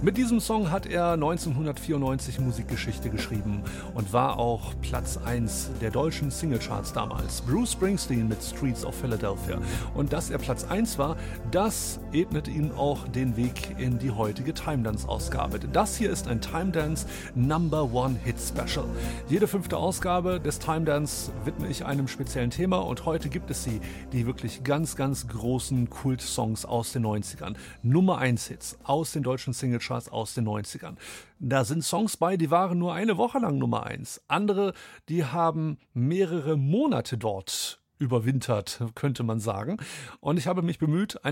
Mit diesem Song hat er 1994 Musikgeschichte geschrieben und war auch Platz 1 der deutschen Singlecharts damals. Bruce Springsteen mit Streets of Philadelphia. Und dass er Platz 1 war, das ebnet ihm auch den Weg in die heutige Time Dance Ausgabe. Das hier ist ein Time Dance Number One Hit Special. Jede 5. Ausgabe des Time Dance widme ich einem speziellen Thema und heute gibt es die wirklich ganz, ganz großen Kult-Songs aus den 90ern. Nummer 1 Hits aus den deutschen Singlecharts aus den 90ern. Da sind Songs bei, die waren nur eine Woche lang Nummer 1. Andere, die haben mehrere Monate dort überwintert, könnte man sagen. Und ich habe mich bemüht,